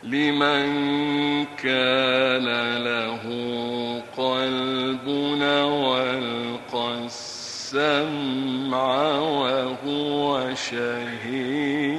لمن كان له قلب والقى السمع وهو شهيد.